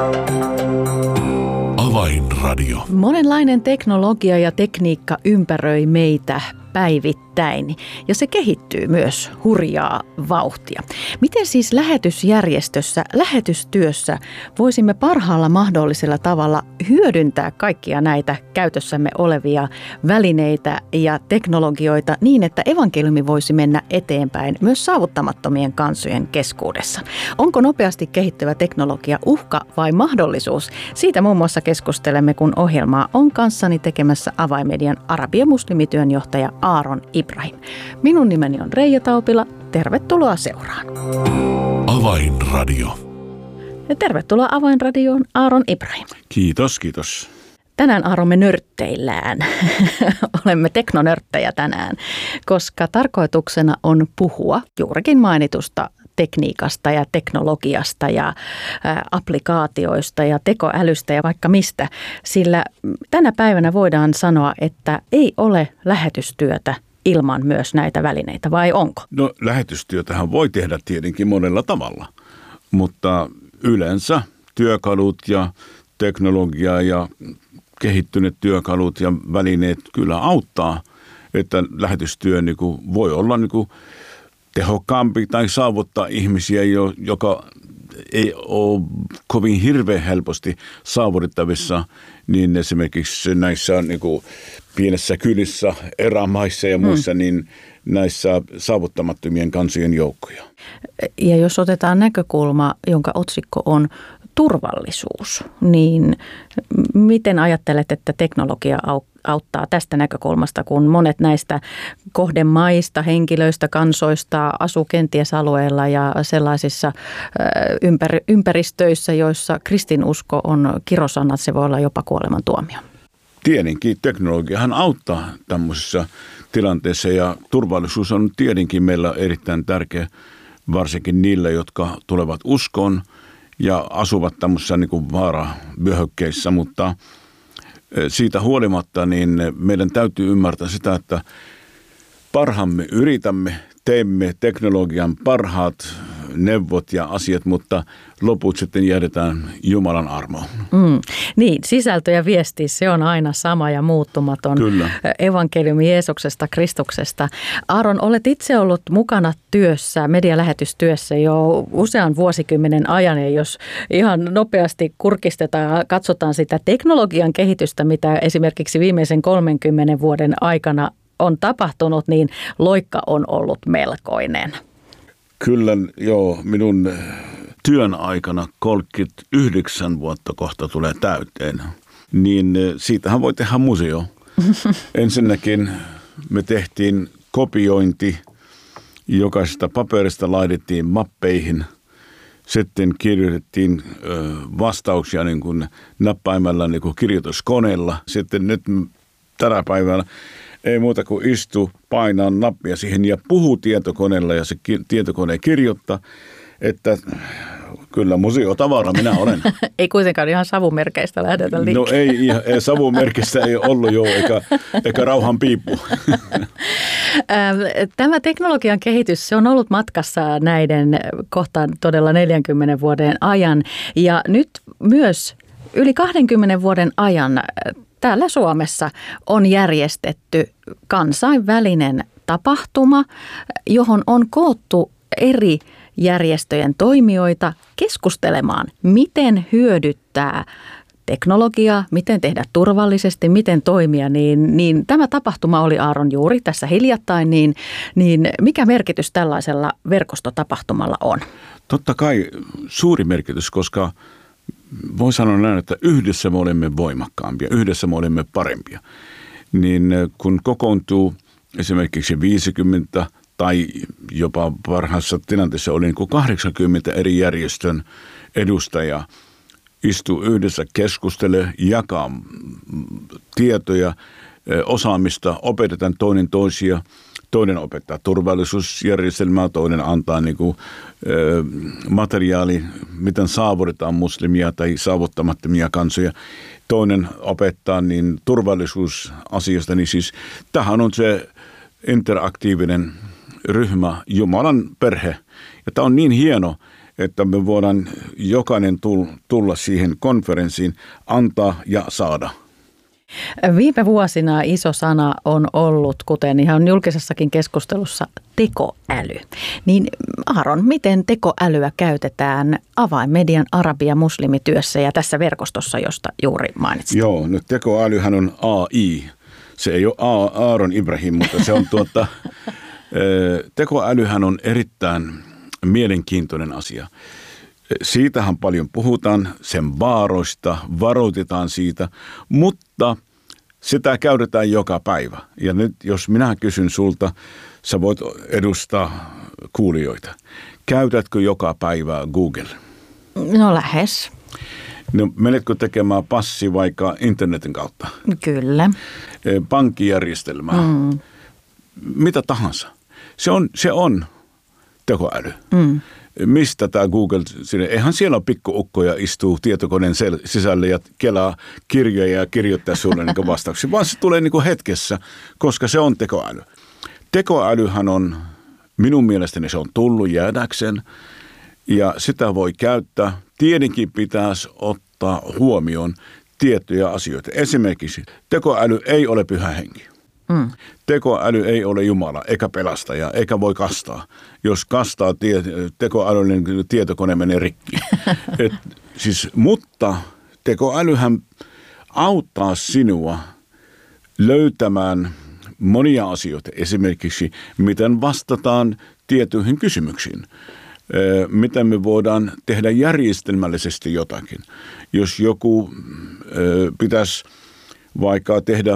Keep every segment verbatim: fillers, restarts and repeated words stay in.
Avainradio. Monenlainen teknologia ja tekniikka ympäröi meitä päivittäin ja se kehittyy myös hurjaa vauhtia. Miten siis lähetysjärjestössä, lähetystyössä voisimme parhaalla mahdollisella tavalla hyödyntää kaikkia näitä käytössämme olevia välineitä ja teknologioita niin, että evankeliumi voisi mennä eteenpäin myös saavuttamattomien kansojen keskuudessa? Onko nopeasti kehittyvä teknologia uhka vai mahdollisuus? Siitä muun muassa keskustelemme, kun ohjelmaa on kanssani tekemässä Avainmedian arabi- ja muslimityönjohtaja Aaron Ibrahim. Minun nimeni on Reija Taupila. Tervetuloa seuraan. Avainradio. Ja tervetuloa Avainradioon, Aaron Ibrahim. Kiitos, kiitos. Tänään, Aaron, me nörtteillään. Olemme teknonörttejä tänään, koska tarkoituksena on puhua juurikin mainitusta tekniikasta ja teknologiasta ja ä, applikaatioista ja tekoälystä ja vaikka mistä. Sillä tänä päivänä voidaan sanoa, että ei ole lähetystyötä ilman myös näitä välineitä, vai onko? No lähetystyötähän voi tehdä tietenkin monella tavalla, mutta yleensä työkalut ja teknologia ja kehittyneet työkalut ja välineet kyllä auttaa, että lähetystyö niin kuin voi olla niin kuin tehokkaampi tai saavuttaa ihmisiä, joka ei ole kovin hirveän helposti saavutettavissa, niin esimerkiksi näissä niin kuin pienessä kylissä, erämaissa ja muissa, mm. niin näissä saavuttamattomien kansojen joukkoja. Ja jos otetaan näkökulma, jonka otsikko on turvallisuus, niin miten ajattelet, että teknologia auttaa tästä näkökulmasta, kun monet näistä kohdemaista, henkilöistä, kansoista asuu kenties alueella ja sellaisissa ympäristöissä, joissa kristinusko on kirosana, se voi olla jopa kuolemantuomio? Tietenkin teknologiahan auttaa tämmöisessä tilanteessa ja turvallisuus on tietenkin meillä erittäin tärkeä, varsinkin niille, jotka tulevat uskoon ja asuvat tämmöisissä niin kuin vaaravyöhykkeissä, mutta siitä huolimatta niin meidän täytyy ymmärtää sitä, että parhaamme yritämme, teemme teknologian parhaat neuvot ja asiat, mutta loput sitten jätetään Jumalan armoon. Mm, niin, sisältö ja viesti, se on aina sama ja muuttumaton. Kyllä. Evankeliumi Jeesuksesta, Kristuksesta. Aaron, olet itse ollut mukana työssä, medialähetystyössä jo usean vuosikymmenen ajan, ja jos ihan nopeasti kurkistetaan ja katsotaan sitä teknologian kehitystä, mitä esimerkiksi viimeisen kolmenkymmenen vuoden aikana on tapahtunut, niin loikka on ollut melkoinen. Kyllä, joo. Minun työn aikana kolmekymmentäyhdeksän vuotta kohta tulee täyteen, niin siitähän voi tehdä museo. Ensinnäkin me tehtiin kopiointi, jokaisesta paperista laitettiin mappeihin. Sitten kirjoitettiin vastauksia niin kuin nappaimella niin kuin kirjoituskoneella. Sitten nyt tänä päivänä ei muuta kuin istu, painaa nappia siihen ja puhuu tietokoneella ja se ki- tietokone kirjoittaa, että kyllä museotavara minä olen. Ei kuitenkaan ihan savumerkeistä lähdetä liikkeelle. No ei, ei savumerkistä ei ollut jo, eikä, eikä rauhan piippu. Tämä teknologian kehitys, se on ollut matkassa näiden kohtaan todella neljänkymmenen vuoden ajan ja nyt myös yli kahdenkymmenen vuoden ajan täällä Suomessa on järjestetty kansainvälinen tapahtuma, johon on koottu eri järjestöjen toimijoita keskustelemaan, miten hyödyttää teknologiaa, miten tehdä turvallisesti, miten toimia, niin, niin tämä tapahtuma oli, Aaron, juuri tässä hiljattain, niin, niin mikä merkitys tällaisella verkostotapahtumalla on? Totta kai suuri merkitys, koska voi sanoa näin, että yhdessä me olemme voimakkaampia, yhdessä me olemme parempia. Niin kun kokoontuu esimerkiksi viisikymmentä tai jopa parhaassa tilanteessa oli niin kuin kahdeksankymmentä eri järjestön edustajaa, istuu yhdessä, keskustelee, jakaa tietoja, osaamista, opetetaan toinen toisia. Toinen opettaa turvallisuusjärjestelmää, toinen antaa niin kuin, ö, materiaali, miten saavutetaan muslimia tai saavuttamattomia kansoja. Toinen opettaa niin turvallisuusasioista. Niin siis tämähän on se interaktiivinen ryhmä, Jumalan perhe. Ja tämä on niin hieno, että me voidaan jokainen tulla siihen konferenssiin, antaa ja saada. Viime vuosina iso sana on ollut, kuten ihan julkisessakin keskustelussa, tekoäly. Niin Aaron, miten tekoälyä käytetään avainmedian arabia-muslimityössä ja tässä verkostossa, josta juuri mainitsit? Joo, no tekoälyhän on A I. Se ei ole Aaron Ibrahim, mutta se on tuota, tekoälyhän on erittäin mielenkiintoinen asia. Siitähän paljon puhutaan, sen vaaroista, varoitetaan siitä, mutta sitä käytetään joka päivä. Ja nyt jos minä kysyn sulta, sä voit edustaa kuulijoita. Käytätkö joka päivä Google? No lähes. No, menetkö tekemään passi vaikka internetin kautta? Kyllä. Pankkijärjestelmää. Mm. Mitä tahansa. Se on, se on tekoäly. Mm. Mistä tämä Google, eihän siellä ole pikkuukkoja istuu tietokoneen sisälle ja kelaa kirjoja ja kirjoittaa sulle niin vastauksia, vaan se tulee niin hetkessä, koska se on tekoäly. Tekoälyhän on, minun mielestäni se on tullut jäädäkseen ja sitä voi käyttää. Tietenkin pitäisi ottaa huomioon tiettyjä asioita. Esimerkiksi tekoäly ei ole pyhä henki. Mm. Tekoäly ei ole Jumala, eikä pelastaja, eikä voi kastaa. Jos kastaa, tie, tekoälyllinen tietokone menee rikki. Et, siis, mutta tekoälyhän auttaa sinua löytämään monia asioita. Esimerkiksi, miten vastataan tiettyihin kysymyksiin. Miten me voidaan tehdä järjestelmällisesti jotakin. Jos joku pitäisi vaikka tehdä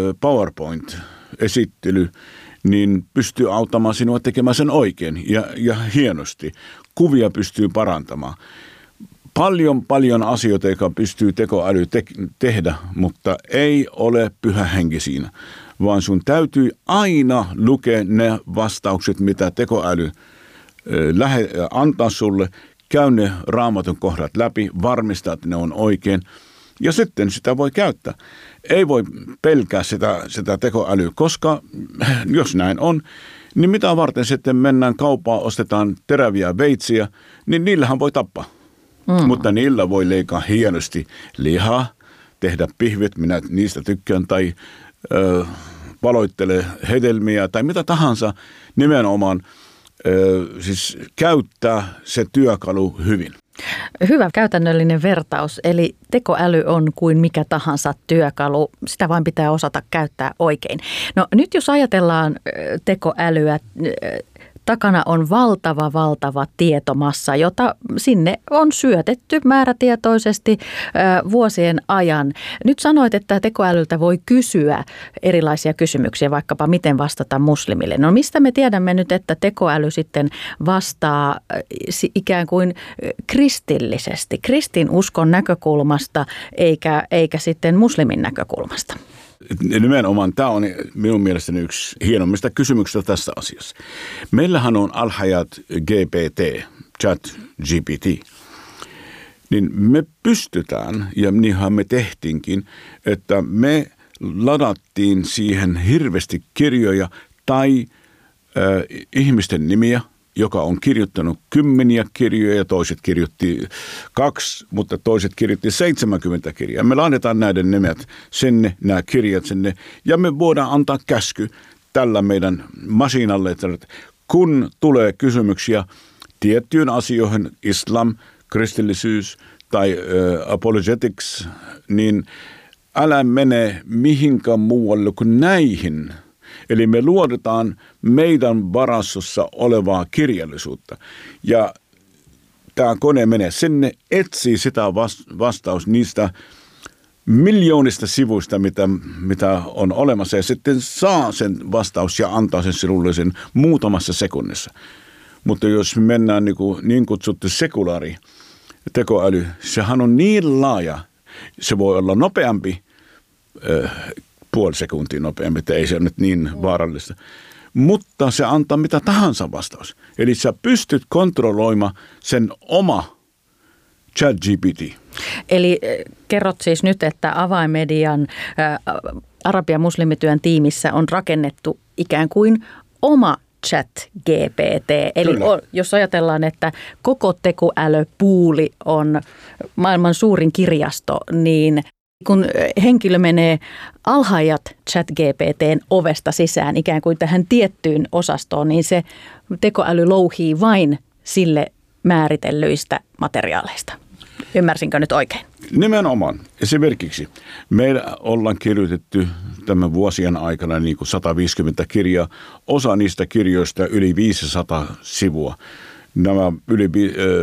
PowerPoint-esittely, niin pystyy auttamaan sinua tekemään sen oikein ja, ja hienosti. Kuvia pystyy parantamaan. Paljon, paljon asioita, jotka pystyy tekoäly te- tehdä, mutta ei ole pyhä henki siinä, vaan sun täytyy aina lukea ne vastaukset, mitä tekoäly lähe, antaa sulle. Käy ne Raamatun kohdat läpi, varmistaa, että ne on oikein. Ja sitten sitä voi käyttää. Ei voi pelkää sitä, sitä tekoälyä, koska jos näin on, niin mitä varten sitten mennään kauppaan, ostetaan teräviä veitsiä, niin niillähän voi tappaa. Mm. Mutta niillä voi leikkaa hienosti lihaa, tehdä pihvit, minä niistä tykkään, tai ö, paloittele hedelmiä tai mitä tahansa nimenomaan, ö, siis käyttää se työkalu hyvin. Hyvä käytännöllinen vertaus, eli tekoäly on kuin mikä tahansa työkalu, sitä vain pitää osata käyttää oikein. No nyt jos ajatellaan tekoälyä, takana on valtava, valtava tietomassa, jota sinne on syötetty määrätietoisesti vuosien ajan. Nyt sanoit, että tekoälyltä voi kysyä erilaisia kysymyksiä, vaikkapa miten vastata muslimille. No mistä me tiedämme nyt, että tekoäly sitten vastaa ikään kuin kristillisesti, kristinuskon näkökulmasta eikä, eikä sitten muslimin näkökulmasta? Nimenomaan tämä on minun mielestäni yksi hienommista kysymyksistä tässä asiassa. Meillähän on Al-Hayat G P T, Chat G P T, niin me pystytään, ja niinhän me tehtiinkin, että me ladattiin siihen hirveästi kirjoja tai äh, ihmisten nimiä, joka on kirjoittanut kymmeniä kirjoja ja toiset kirjoitti kaksi, mutta toiset kirjoitti seitsemänkymmentä kirjaa. Me laitetaan näiden nimet sinne, nämä kirjat sinne, ja me voidaan antaa käsky tällä meidän masinalle, että kun tulee kysymyksiä tiettyyn asioihin, islam, kristillisyys tai äh, apologetics, niin älä mene mihinkään muualle kuin näihin. Eli me luodetaan meidän varastossa olevaa kirjallisuutta. Ja tämä kone menee sinne, etsii sitä vastaus niistä miljoonista sivuista, mitä, mitä on olemassa. Ja sitten saa sen vastaus ja antaa sen sinulle sen muutamassa sekunnissa. Mutta jos mennään niin, kuin, niin kutsuttu sekulaari tekoäly, sehän on niin laaja. Se voi olla nopeampi, äh, puoli sekuntia nopeampi, että ei se ole nyt niin vaarallista. Mutta se antaa mitä tahansa vastaus. Eli sä pystyt kontrolloimaan sen oma Chat G P T. Eli kerrot siis nyt, että avainmedian ä, arabia muslimityön tiimissä on rakennettu ikään kuin oma ChatGPT. Eli Kyllä. jos ajatellaan, että koko tekoälypuuli on maailman suurin kirjasto, niin kun henkilö menee alhaajat ChatGPTn ovesta sisään ikään kuin tähän tiettyyn osastoon, niin se tekoäly louhii vain sille määritellyistä materiaaleista. Ymmärsinkö nyt oikein? Nimenomaan. Esimerkiksi meillä ollaan kirjoitettu tämän vuosien aikana niin kuin sata viisikymmentä kirjaa. Osa niistä kirjoista yli viisisataa sivua. Nämä yli